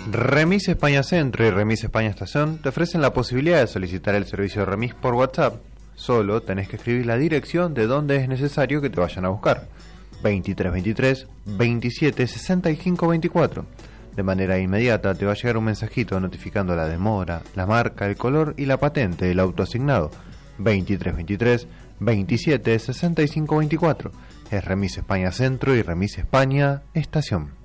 Remis España Centro y Remis España Estación te ofrecen la posibilidad de solicitar el servicio de remis por WhatsApp. Solo tenés que escribir la dirección de donde es necesario que te vayan a buscar. 2323 27 65 24. De manera inmediata te va a llegar un mensajito notificando la demora, la marca, el color y la patente del auto asignado. 2323 27 65 24. Es Remis España Centro y Remis España Estación.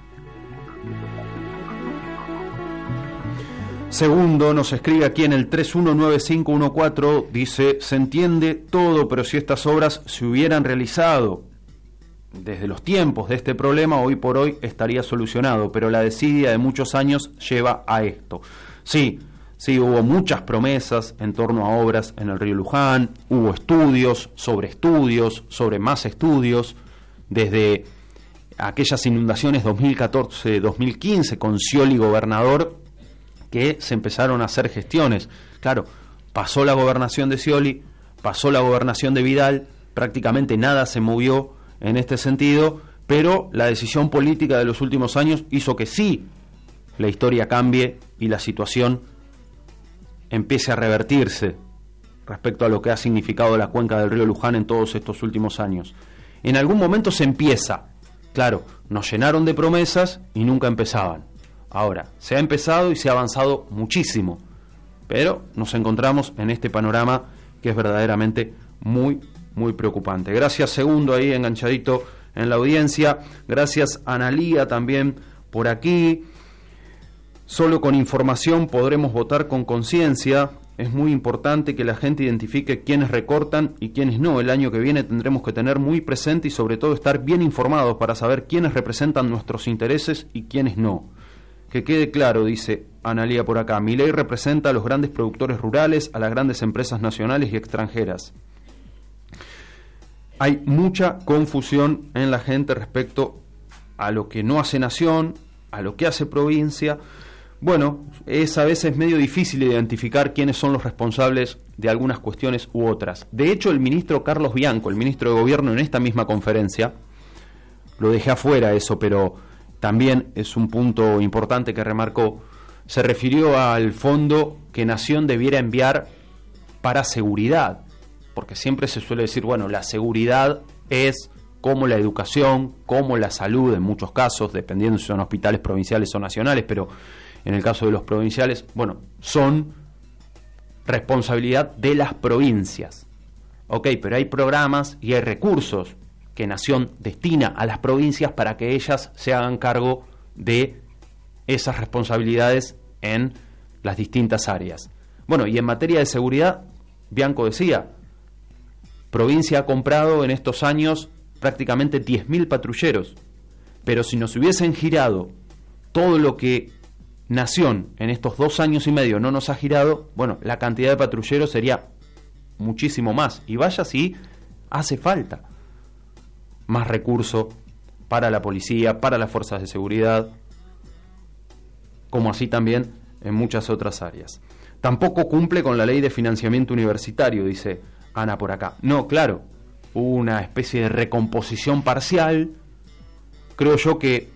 Segundo nos escribe aquí en el 319514, dice: se entiende todo, pero si estas obras se hubieran realizado desde los tiempos de este problema, hoy por hoy estaría solucionado, pero la desidia de muchos años lleva a esto. Sí, hubo muchas promesas en torno a obras en el río Luján, hubo estudios sobre más estudios, desde aquellas inundaciones 2014-2015 con Scioli gobernador, que se empezaron a hacer gestiones. Claro, pasó la gobernación de Scioli, pasó la gobernación de Vidal, prácticamente nada se movió en este sentido, pero la decisión política de los últimos años hizo que sí la historia cambie y la situación empiece a revertirse respecto a lo que ha significado la cuenca del río Luján en todos estos últimos años. En algún momento se empieza, claro, nos llenaron de promesas y nunca empezaban. Ahora, se ha empezado y se ha avanzado muchísimo, pero nos encontramos en este panorama que es verdaderamente muy, muy preocupante. Gracias, Segundo, ahí enganchadito en la audiencia. Gracias, Analía, también por aquí. Solo con información podremos votar con conciencia. Es muy importante que la gente identifique quiénes recortan y quiénes no. El año que viene tendremos que tener muy presente y sobre todo estar bien informados para saber quiénes representan nuestros intereses y quiénes no. Que quede claro, dice Analía por acá, Milei representa a los grandes productores rurales, a las grandes empresas nacionales y extranjeras. Hay mucha confusión en la gente respecto a lo que no hace nación, a lo que hace provincia. Bueno, es a veces medio difícil identificar quiénes son los responsables de algunas cuestiones u otras. De hecho, el ministro Carlos Bianco, el ministro de Gobierno, en esta misma conferencia, lo dejé afuera eso, pero también es un punto importante que remarcó, se refirió al fondo que Nación debiera enviar para seguridad, porque siempre se suele decir, bueno, la seguridad es como la educación, como la salud en muchos casos, dependiendo si son hospitales provinciales o nacionales, pero en el caso de los provinciales, bueno, son responsabilidad de las provincias. Ok, pero hay programas y hay recursos que Nación destina a las provincias para que ellas se hagan cargo de esas responsabilidades en las distintas áreas. Bueno, y en materia de seguridad, Bianco decía, provincia ha comprado en estos años prácticamente 10.000 patrulleros, pero si nos hubiesen girado todo lo que Nación en estos 2 años y medio no nos ha girado, bueno, la cantidad de patrulleros sería muchísimo más, y vaya si hace falta más recursos para la policía, para las fuerzas de seguridad, como así también en muchas otras áreas. Tampoco cumple con la ley de financiamiento universitario, dice Ana por acá. No, claro, hubo una especie de recomposición parcial, creo yo que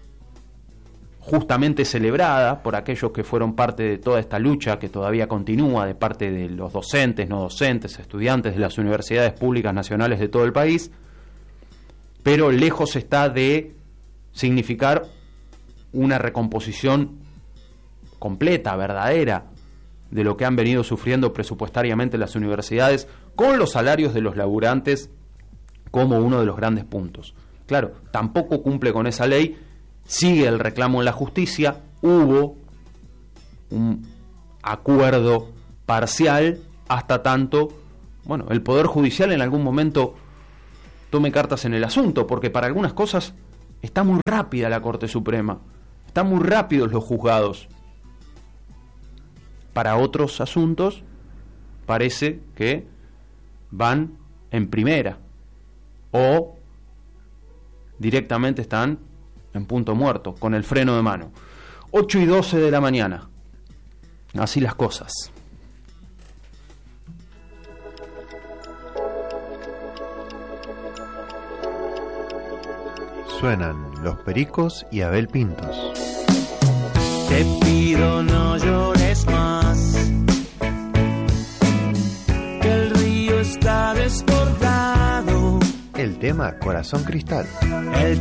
justamente celebrada por aquellos que fueron parte de toda esta lucha que todavía continúa de parte de los docentes, no docentes, estudiantes de las universidades públicas nacionales de todo el país, pero lejos está de significar una recomposición completa, verdadera, de lo que han venido sufriendo presupuestariamente las universidades, con los salarios de los laburantes como uno de los grandes puntos. Claro, tampoco cumple con esa ley, sigue el reclamo en la justicia, hubo un acuerdo parcial hasta tanto, bueno, el Poder Judicial en algún momento tome cartas en el asunto, porque para algunas cosas está muy rápida la Corte Suprema, están muy rápidos los juzgados. Para otros asuntos parece que van en primera o directamente están en punto muerto, con el freno de mano. 8:12 de la mañana. Así las cosas. Suenan Los Pericos y Abel Pintos. Te pido no llores más, que el río está desbordado. El tema Corazón Cristal. El